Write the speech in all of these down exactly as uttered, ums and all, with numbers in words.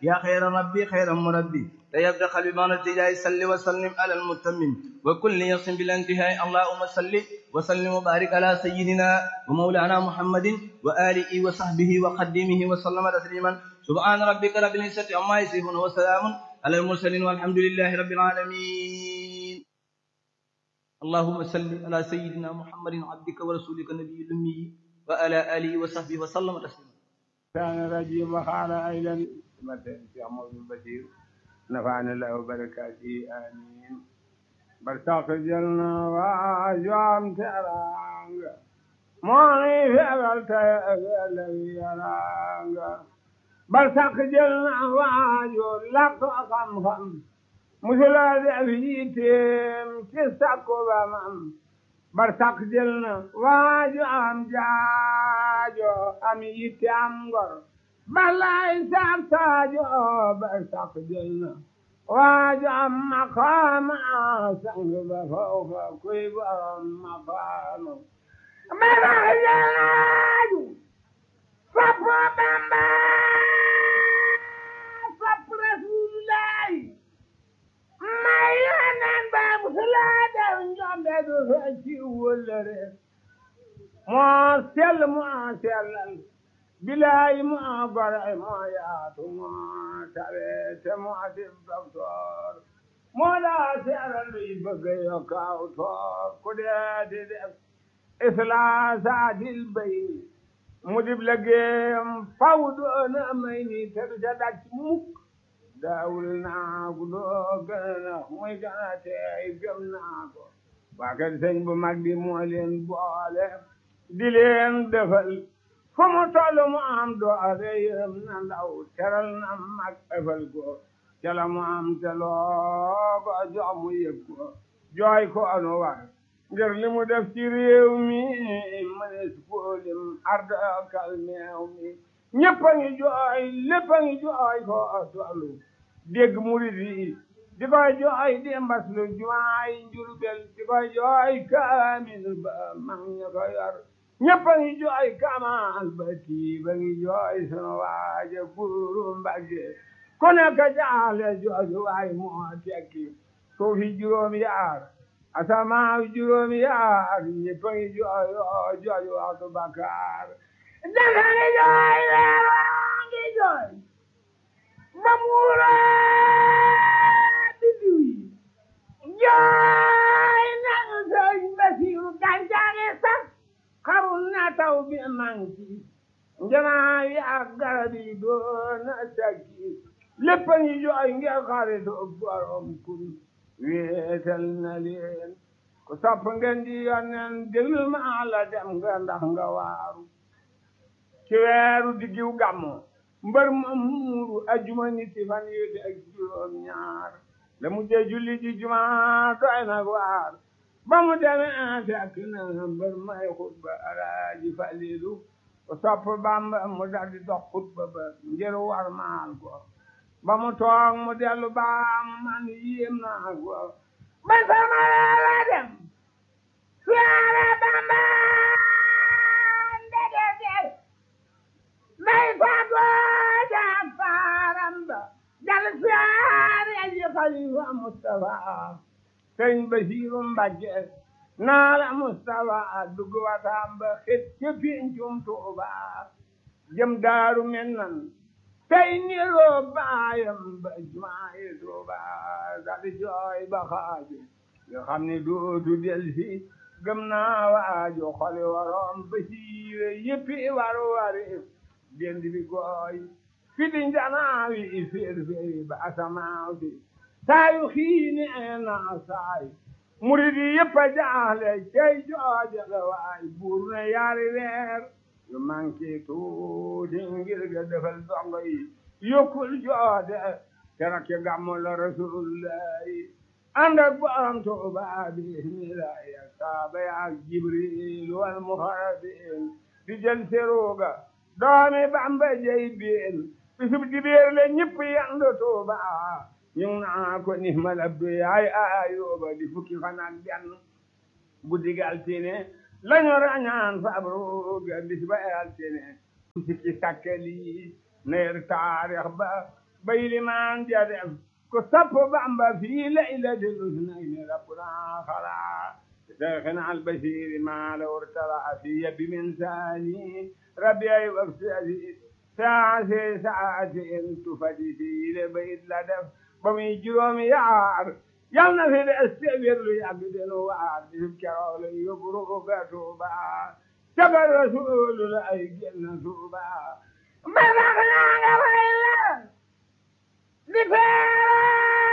يا خير ربي خير مربي تيبدأ قلبي بان التجاه صل وسلم على المتمم وكل يصم بالانتهاء اللهم صل وسلم وبارك على سيدنا ومولانا محمد وآله وصحبه وقدمه وسلم تسليما سبحان ربك رب العزة عما يصفون وسلام على المرسلين والحمد لله رب العالمين. اللهم صل على سيدنا محمد عبدك ورسولك النبي الأمي وعلى آله وصحبه وسلم تسليما. كان رجيم وقال أيضا مثل في عمر البشير نفعنا الله وبركاته آمين. برتاق جلنا وعجوام ترانغ ماني في أغلت الذي يرانغ برتاق جلنا وعجو لك خم خم مثل ذبيتم تستقو بمم برتاق جلنا وعجوام جاجو أميت أمغر بلاي سابتاجو برتاق جلنا واجعل مقام سنجب فوق كيف مقام مرحبا صفو بمبا صفو رسول الله ما يعنان باب سلادة ونجم بدو فأشي ولره ما سل ما سل بلاي ما برع ما ياتو ما تبيت ما تبدور ما لا سعر اللي بقي كاوتور كده دف إثلاث عدل بي مجيب لقيم فوض أنا ميني ترجدك مك داولنا قلوبنا ويقنا تيجمنا وكذا سنب مقدي مولين بوالي دلين دفل فما تعلم ما عم دو عليهم نلاو ترى نمك أفلكو تلا ما عم تلو بجامو يكو جايكو أنوار جرلي مدفتير يومي من اسبولم أرد كلمي نيباني جاي لباني جاي كو أتوالو ديك مريدي ديكاي جاي دي مبسلو جاي جربل ديكاي جاي كامل بمان يغير ñeppani jooy kama albati bangi jooy sono waaje burum bagge kono ka jaale jooju waay moo tekki suufi juróomi yaar asamaaw juróomi yaar ñeppani jooy jooju waxtu bakkaar dangani jooy weerangi jooy ba muura bidiwi jooy nanu sëñ Basiru gancaane sax xarul na taw bi manki njanaa yi ak garab yi doon takki lépp a ngi jooy ngir xaritu borom kun wéetal na leen ku sopp ngeen di yonen déglu ma la dem nga ndax nga waaru ci weeru diggiw gàmmo mbër ma muuru ajuma niti fan yi ak juróom ñaar la mujjee julli ji juma doy nag waar ba mu demee fekk na mbër may xutba alaaji Falilu ko sopp Bamba mu daldi dox xutba ba ngir war maal ko ba mu toog mu dellu baam man yéem naa ko ba sama la dem siyaare Bamba ndege del may fago jaab faaram ba dal siyaare ji Xalifa Mustafa sëñ Basiru Mbàkke naa la Mustafa dugg wataam ba xet ca pincum Tuuba jëm Daaru Minnan tey niroo baayam ba jumaay Tuuba dal jooy ba xaaju nga xam ne dootu delsi gëm naa waaju xoli waroom Basiru yëppi waru wari dendi bi gooy fi di njanaawi féer féeri ba asamaaw si saayu xiini ena saay murid yi yëpp a jaaxle cey jooja la waay buur ne yaari weer yu manqué tuuti ngir ga defal dongo yi yokkul joote terake gàmmu la rasulullahi ànd ak borom Tuuba bismillahi ak saaba ak Jibril wal muharrabin di jël seruga doomi Bamba jey biin bisub dibéer la ñëpp yandu Tuuba ñu naa ko ni malabdu yaay Ayuba di fukki fan ak benn guddi gi altine lañu rañaan fabru ga bis ba altine sikki sakkali neer taarix ba bayli man jadem ko sappo bamba fi laylatil husnayn rabbuna khala شيخنا البشير ما لو ارتلع في بمن ثاني ربي وفسادي ساعة ساعة تفدي في لبيت لدف بمي جروم يعار يلنا في الاستعبير ليعبد الوعار بذكر لي يبرغ فتوبا شكر رسول لا يجلنا توبا ما نغنى غير لفيرا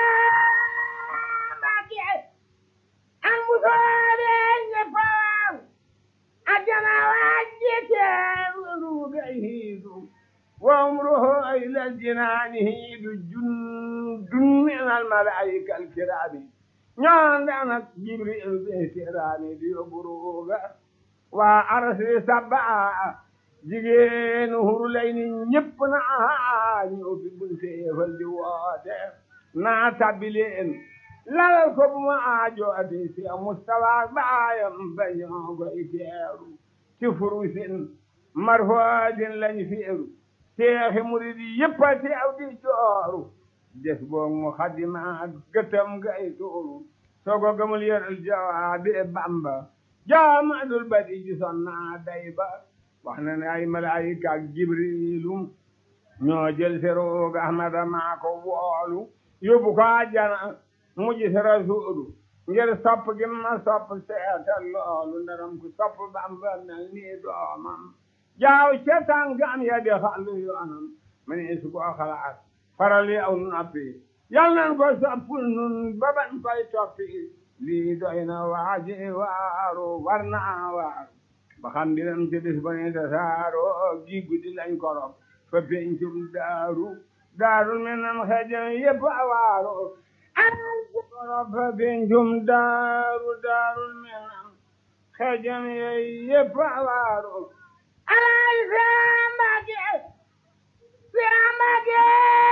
المصارين يفعل أجنا وجهك وربعه وعمره إلى الجنان هيد جند من الملائكة الكرام نعم جبريل باحترام ليبروغ وأرسل سبعة جيجين هرلين يبنع يوفي بنسي فالجواد نعتبلين lalal ko bu ma aajo ade si mustawa baayam bañoo go iteeru ci furusin marfadin lañ feeru seexi muridi yëpp a teew di jooru des boog mu xadima gëtam gay tuuru soogo gamul yeral jawaabi bamba jaamadul badi ji sonna day ba wax na ne ay malaayika ak jibrilu ñoo jël seroog ahmada maa ko woolu yóbbu ko àjjana mujj si rasuulu ngir sopp gi ma sopp seetal loolu ndaram ku sopp bamba mel nii doomam jaaw ca tànkam ya di xàllu yoonam ma ne su ko xalaat faral yi aw noppi yal nan ko sopp nun ba ban koy toppi lii doy na waaji waaru war naa waaru ba xam dinam ci bis ba ne tasaaro gi guddi lañ korop fa pencum daaru daarul mi nam xejam yëpp a waaru fa pencum daaru daarul mi nam xejam yëpp a waaru ay seambage seambage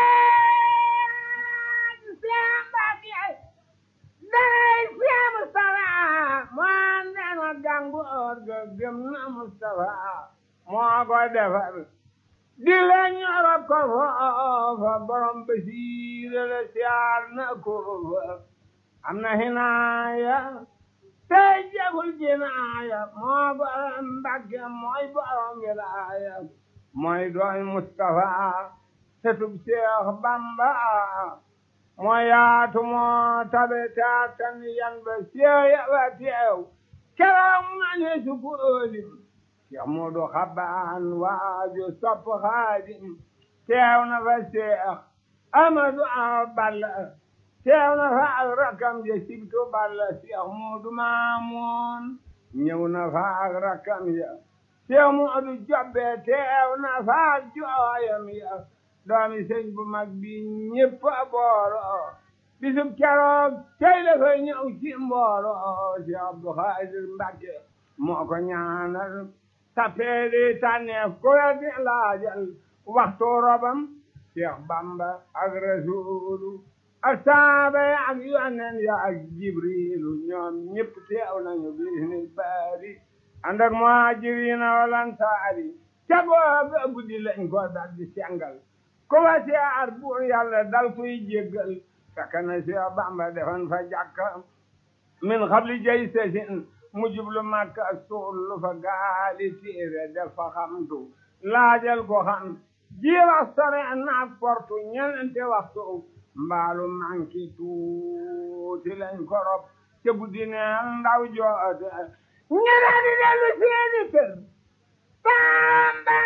seambage day see Mustafa moo nena gangoor ga gëm na Mustafa moo ko defar di la ñorop ko foofa borom basiira la siyaar na ko fa am na hinaaya tey jagul jinaaya moo borom Mbàkke mooy borom wilaaya mooy dooy Mustafa setub Seex Bamba moo yaatu moo tabe taatan yan ba seeya ba teew keroog ma ne su ko ëlim Seex Moodu Xabaan waaju sopp Xaadim teew na fa Seex Amadu Balla teew na fa ak rakkam ja Sibtu Balla Seex Moodu Maamun ñëw na fa ak rakkam ya Seex Moodu Jobbe teew na fa ak jooyam ya doomi sëñ bu mag bi ñëpp a booro bisub keroog tey la fa ñëw ci mbooro Seex Abdu Xaadir Mbàkke moo ko ñaanal tapeeli tànneef ku la di laajal waxtu robam Seex Bamba ak Rasuulu ak saaba ya ak yonen ya ak Jibriilu ñoom ñëpp teew nañu bisnil baari ànd ak muhaajiriina wal ansaari ca booba guddi lañ ko dal di sengal kuma siyaar buur yàlla dal koy jéggal fekk na Seex Bamba defoon fa jàkka min xabli jay sesin mu jublu Makka suul fa gaali téere def fa xamtu laajal ko xam ji wax sore naak portu ñenente waxtu mbaalu manki tuuti lañ korop te guddi neel ndaw joote ñene di dellu seeni kër Bamba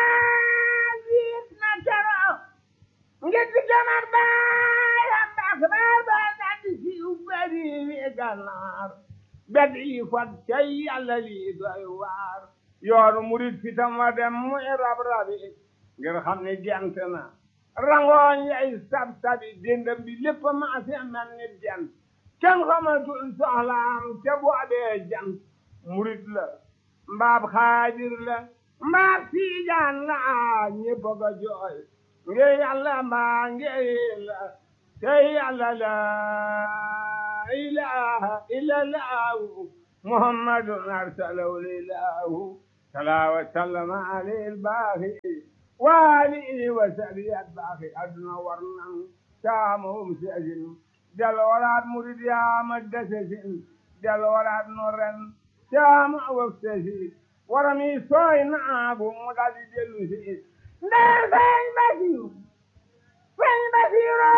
jiit na kero ngir di jamar baayam baax baa baa daldi siiw bari wi gànnaar bed yi fat cay yàlla lii doy waar yoonu murit fitam wa dem muy rab rabi ngir xam ni gent na rangooñ yay sab sabi dendam bi lépp maase mel ni jant kenn xamatul soxlaam te boobee jant murit la mbaab xaadir la mbaab siijaan la ñépp a ko jooy ngir yàlla mbaa ngir la te yàlla la ilaha illallahu muhammadun arsalahu lilahu salaa wa sallama alayhi albaaxi waali wa sariyat baaxi aduna war nan caamahum si asin del waraat murid yaama dese sin del waraat no ren caama waf sesi warami sooy naagu mu daldi dellu si ndee feeñ Basiru feeñ Basiru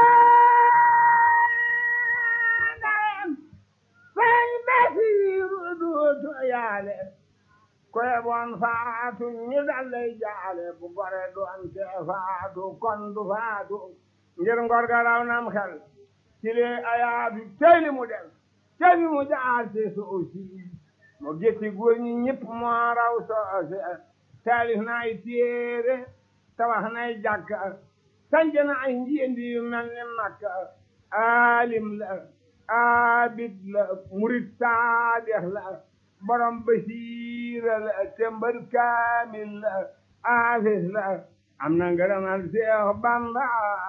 ndeyem feeñ Basiru duutu yaale koye bon faatu ñu dallay jaale bu gore doon te faatu kon du faatu ngir ngor ga raw nam xel cile ayaatu teyli mu def teyli mu jaar te soosi mo getti góor ñi ñëpp moo raw soose taalif na ay téere tabax na ay jàkka sanc na ay njiendi yu mel ni Makka alim la abid la murid saadex la borom basiira la tembar kaamil la aafis la am na ngërëmal Seex Bamba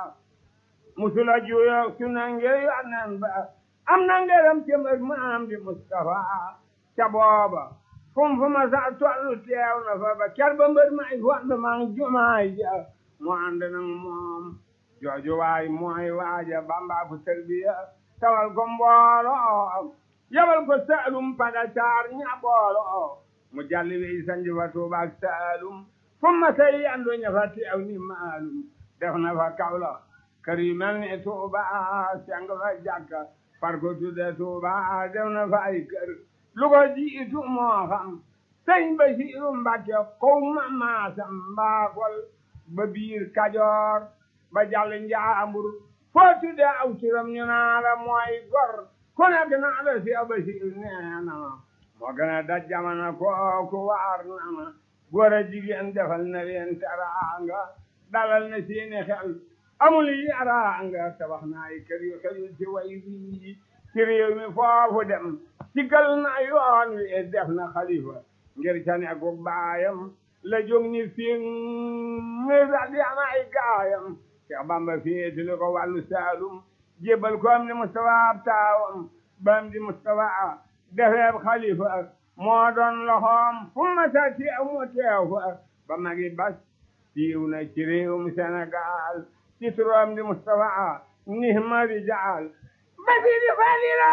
musula juyoog su nange yonen ba am na ngërëm tembar maam di Mustafa ca booba fum fu ma sa tollu teew na fa ba ker ba mbër may fond mang jumaay ja mu ànd nag moom jooju waay mooy waaja Bamba ku tarbiya tawal ko mbooloo yabal ko Saalum pada caar ña booloo mu jalli wey sanji fa Tuuba ak Saalum fu ma say yandu ña fa teew ni maalum def na fa Kawla kër yu mel ni Tuuba seng fa jàkka far ko tudde Tuuba def na fa ay kër lu ko jiitu moo xam sëñ Basiiru Mbàkke kow ma maasam mbaakol ba biir Kajoor ba jàll Njaambur foo tudde aw turam ñu naa la mooy gor ku nekk naa la si Basiiru nee na ma moo gën a daj jamana kooku waar na ma góor a jigéen defal na leen teraanga dalal na seeni xel amul yaraanga tabax na ay kër yu xel ci way bii ci réew mi foofu dem sigal na yoon wi def na xalifa ngir ca nekku baayam la jóg ni fi mi daldi am ay gaayam Seex Bamba féetali ko wàllu Saalum jébbal ko am di Mustafa ab taawam bam di Mustafa defeeb xalifa moo doon loxoom fu ma sa teew mu teew fa ba magi bas siiw na ci réewum Sénégal ci turam di Mustafa nihma rijaal Basiiru Falilu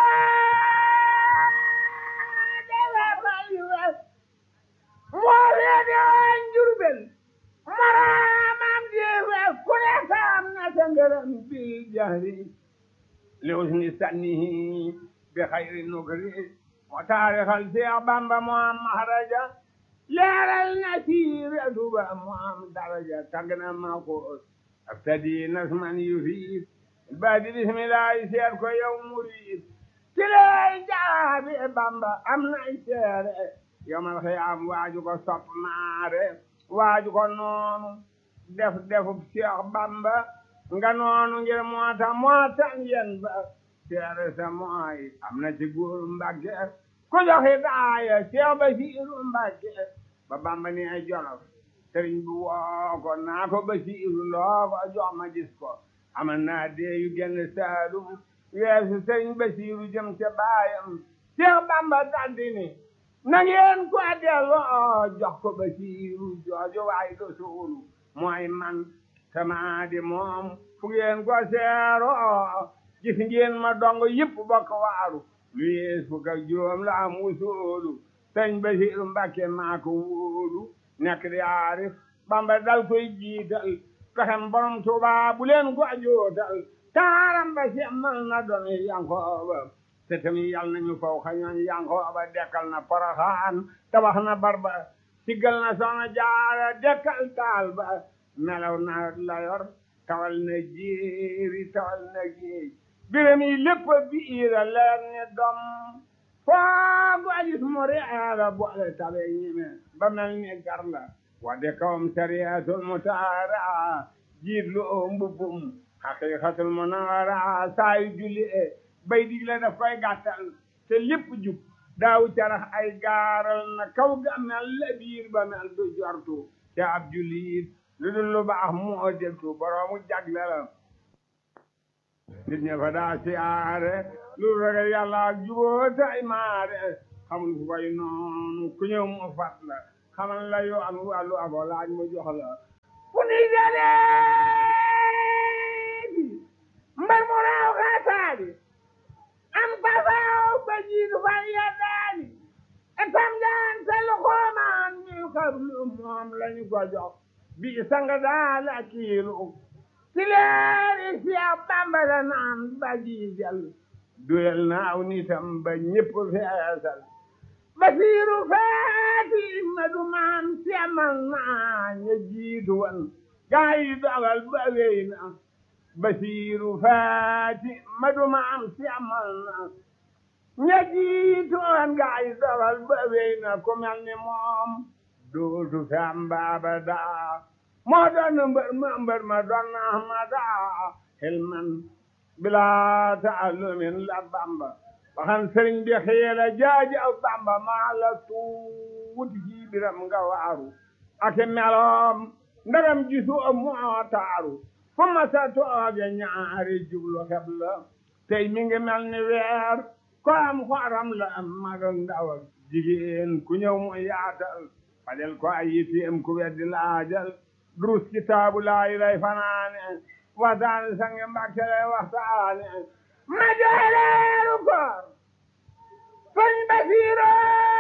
moo reede woon Jurbel maraamam jeewe ku ne saam na sa ngërëm bil jahri li husni sannihi bi xayri nukri moo taarixal Seex Bamba moo am mahraja leeral na siira duba moo am daraja tagg na ma ko abtadi nasman yufiid baadi bismillahi seet ko yow murid ci lay jaabi Bamba am nay seere yomal xiyaam waaju ko sopp maare waaju ko noonu def defub Seex Bamba nga noonu ngir moo tax moo tax ngeen ba seere sa mooy am na ci góor Mbàkke ku joxe daaya Seex Basiiru Mbàkke ba Bamba ni ay Jolof sëriñ bu woo ko naa ko Basiiru loo ko jox ma gis ko amal naa dee yu génn Saalum weesu sëriñ Basiiru jëm ca baayam Seex Bamba daldi ni na ngeen ko delloo jox ko Basiiru jooju waay do suulu mooy man sama di moom fu ngeen ko seeroo gis ngeen ma dong yëpp bokk waaru lu yees fukk ak juróom la am wusoolu sëriñ Basiiru Mbàkke maa ko wóolu nekk di aarif Bamba dal koy jiital pexem borom Tuuba bu leen ko jootal taaram ba semmal na doon Yankooba te tamit yal nañu faw xañoon Yankooba dekkal na Poroxaan tabax na Barba siggal na Soxna Jaara dekkal taal ba melaw na Layor tawal na jéeri tawal na géej biram yi lépp biira leer ni dom foogu ajis mu reera boole tabe ñime ba mel ni garla wadde kawam sariyatul mutaara jiitlu o mbubbum haqiqatul munawara saayu julli e bay digle daf koy gàttal te lépp jub daaw carax ay gaaral na kaw ga mel la biir ba mel du jortu te ab jullit lu dul lu baax moo deltu boroomu jagle la nit ña fa daa siyaare lu ragal yàlla ak juboo tay maare xamul fu koy noonu ku ñëw mu fat la xamal la yoon wàllu abo laaj mu jox la fu ni jaleegi mbar mu raaw xaataali am tasaaw ba jiitu fan yeddaani etam jaan te lu xoomaan ñu xablu moom lañu ko jox bi sanga daal a kiilu ci leeri si a bambara naan ba jiijal duyel naaw nitam ba ñépp feesal basiiru faati ma du maam si amal naa ña jiitu wan gaa yi dogal ba wey na basiiru faati ma du maam si amal naa ña jiitu wan gaa yi dogal ba wey na ku mel ni moom dootu fi am baaba daa moo doon mbër ma mbër ma doon na ma daa xilman bilaa taalumin la bamba waxan sëriñ bi xiila jaaji aw bamba maa la tuuti ci biram nga waaru ak meloom ndaram gisu moo taaru fu ma sa tooge ñaari jublu xeb la tey mi ngi mel ni weer ko am xooram la am mag ak ndaw ak jigéen ku ñëw mu yaatal fadel ko ay yitteem ku weddi laajal durus kitaabu laayi lay fanaane waxtaane sange mbàkke lay waxtaane ma jooleeru koor sëñ Basiiro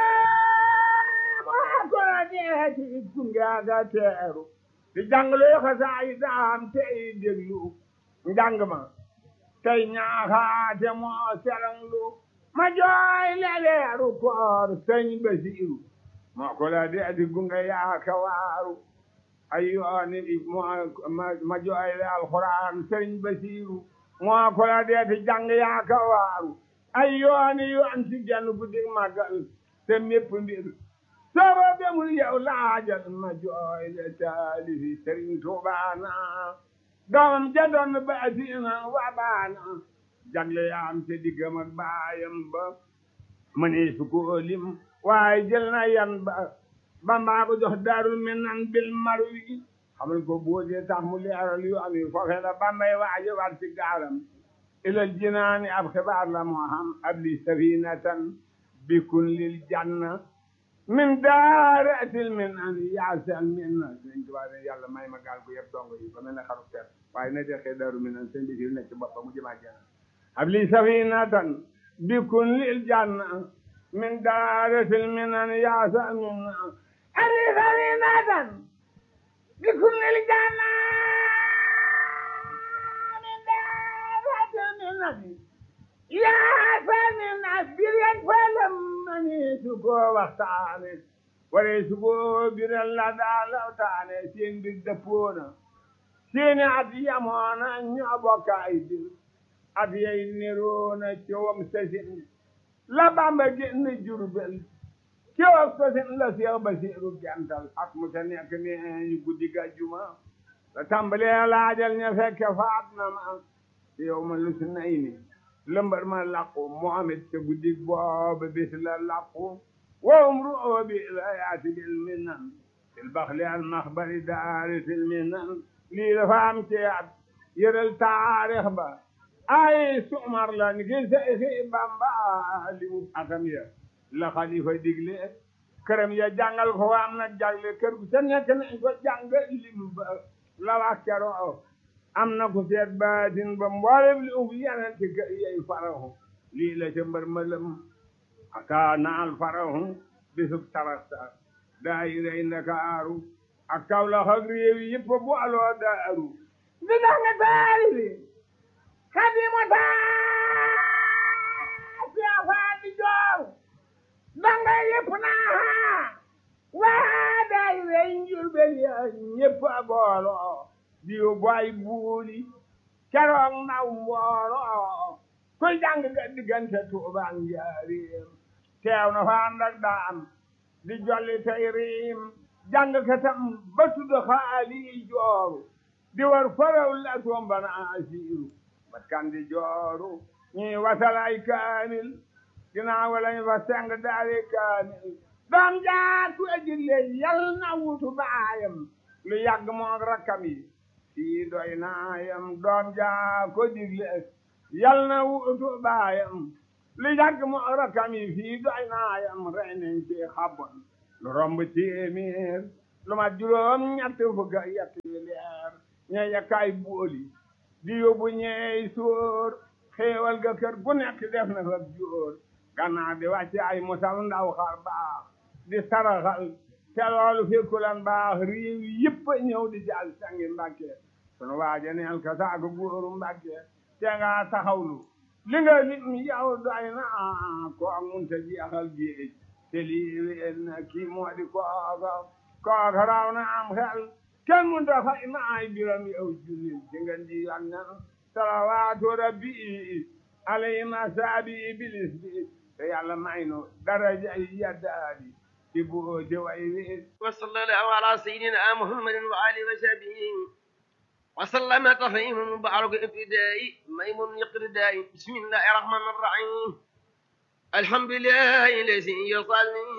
moo ko deeti gungaaga teeru di jànglu xasaay daam tey déglu njàng ma tey ñaaxaate moo selanglu ma jooy leeru koor sëñ Basiiru moo ko la deeti gunga yaaka waaru ay yooni ma jooy le alxuraan sëñ Basiiru moo ko la deeti jàng yaaka waaru ay yooni yoon ci genn guddi màggal te mépp mbir sooba bemul yow laajal ma jooy le taalifi sëriñ Tuubaana doomam ja doon baasina wa baana jagle yaam te diggam ak baayam ba mënee su ko lim waaye jël na yan ba Bamba ko jox Daarul Minan bil marwi xamal ko boodee tax mu leeral yu am yi foofee la Bambay waaje war ci gaalam ilal jinaani ab xibaar la moo xam ab li safinatan bikun lil janna min daaratil minan yaasal minna sëñ Tuubaa ne yàlla may ma gaal gu yëpp dongo yi ba mel ne xaru ter waaye na dexee Daarul Minan sëñ bi nekk ci boppam mu jëmaa janna ab li safinatan bikun lil janna min daaratil minan yaasal minna ali safinatan bikun lil janna yaa sani nas biren falam mani su ko waxtaane ware su ko biren la daa lawtaane seen bir dëppoona seeni at yamoona ñoo bokk ay bir at yay niroona coowam sasin la Bamba génn Jurbel coowam sasin la Seex Basiiru gental ak mu ta nekk ne ñu guddi gàjjuma la tàmbalee laajal ña fekke faat na ma yow ma lu si nay ni lëmbar ma làqu Muhammad te guddi booba bis la làqu wowum ru'oo bi la yaati bil minan til baxli al maxbari daari til minan lii dafa am ci at yëral taarix ba ay sumar la ni ki Seexi Bamba li mu atam ya la xalifa digle këram ya jàngal ko am na jagle kër gu sa nekk nañ ko jàng lim ba la wax keroo am na ku seet baatin ba mboolem li ub yeneen ci kër yey farahu lii la ca mbër mëlëm aka naal farahu bisub tarasta daayirey Ndakaaru ak Kawlax ak réew yi yëpp bu aloo daaru di dax nga taari bi Xaadimu taasi a faa di jooru danga yëpp naa waa daayirey Njurbel ya ñëpp a booloo diw boy buuli keroog naw mbooloo kuy jàng ga diggante Tuuba ak Njaaréem teew na fa ànd ak daam di jolli tey riim jàng katam ba tudd xaali jooru di war faraw la tombana asiiru bat kan di jooru ñi wasalay kaamil ginnaaw lañ fa seng daari kaamil doom jaatu ejille yal na wutu baayam lu yàgg moog rakkam yi fii doy naayam doom jaa ko digle yal na wutu baayam lu yàgg moog rakkam yi fii doy naayam rey nañ ci xabon lu romb téeméer lu ma juróom ñett fukk ak yett yu leer ñe yakkaay booli di yóbbu ñeey sóor xéewal ga kër gu nekk def na fa jóor gannaaw di wàcce ay musal ndaw xar baax di saraxal te loolu fekkulan baax réew yëpp ñëw di jàll sangi Mbàkke sunu waaja neel ka saagu góoru Mbàkke te nga taxawlu li nga lim yow doy na ko munta jeexal géej te lii wéen na kii moo di kooka kooka raw na am xel kenn munta fay maay biram yow jullil ci nga di yonnan salawaatu rabbi alayhi masaabi bilis bi te yàlla may nu daraja yi yaddaadi ci boo ci way wi wa sallallahu ala sayyidina muhammadin wa alihi wa sahbihi wa sallama tasliman mubarak ibtidai maymun iqtidai bismillahi rahmani rahim alhamdulillahi allazi yusalli